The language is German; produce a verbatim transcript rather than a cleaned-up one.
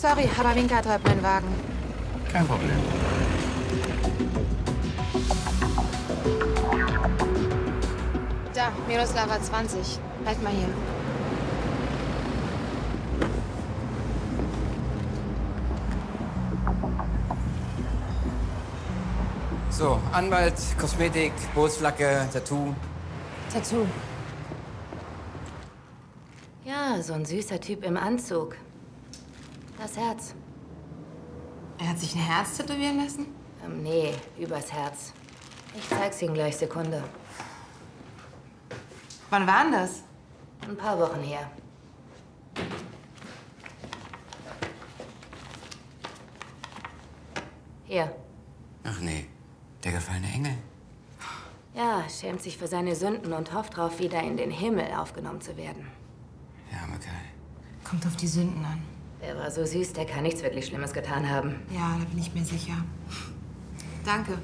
Sorry, aber Winka treibt meinen Wagen. Kein Problem. Da, Miroslava zwanzig. Halt mal hier. So, Anwalt, Kosmetik, Bootsflagge, Tattoo. Tattoo. Ja, so ein süßer Typ im Anzug. Das Herz. Er hat sich ein Herz tätowieren lassen? Ähm, nee, übers Herz. Ich zeig's Ihnen gleich, Sekunde. Wann war denn das? Ein paar Wochen her. Hier. Ach nee, der gefallene Engel. Ja, schämt sich für seine Sünden und hofft darauf, wieder in den Himmel aufgenommen zu werden. Ja, arme Kerl. Kommt auf die Sünden an. Der war so süß, der kann nichts wirklich Schlimmes getan haben. Ja, da bin ich mir sicher. Danke.